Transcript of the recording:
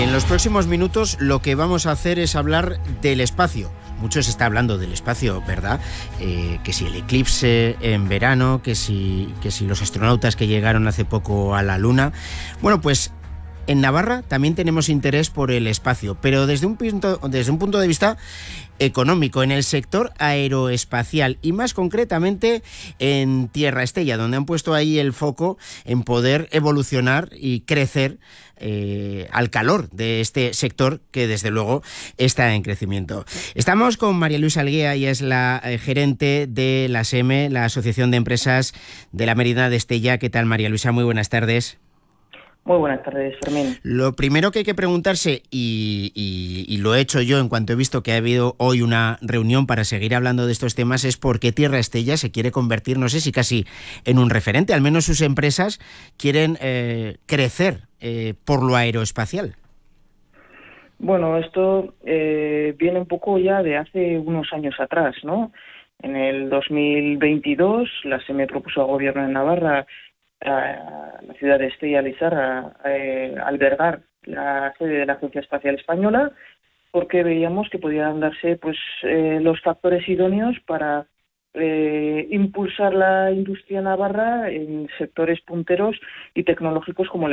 En los próximos minutos lo que vamos a hacer es hablar del espacio. Mucho se está hablando del espacio, ¿verdad? Que si el eclipse en verano, que si los astronautas que llegaron hace poco a la Luna. Bueno, pues en Navarra también tenemos interés por el espacio, pero desde un punto de vista económico, en el sector aeroespacial y más concretamente en Tierra Estella, donde han puesto ahí el foco en poder evolucionar y crecer al calor de este sector que desde luego está en crecimiento. Estamos con María Luisa Alguea, ella es la gerente de la ASEME, la Asociación de Empresas de la Meridiana de Estella. ¿Qué tal, María Luisa? Muy buenas tardes. Muy buenas tardes, Fermín. Lo primero que hay que preguntarse, y lo he hecho yo en cuanto he visto que ha habido hoy una reunión para seguir hablando de estos temas, es por qué Tierra Estella se quiere convertir, no sé si casi en un referente, al menos sus empresas quieren crecer por lo aeroespacial. Bueno, esto viene un poco ya de hace unos años atrás, ¿no? En el 2022 la SEME propuso al Gobierno de Navarra a la ciudad de Estella Lizarra albergar la sede de la Agencia Espacial Española, porque veíamos que podían darse los factores idóneos para impulsar la industria navarra en sectores punteros y tecnológicos como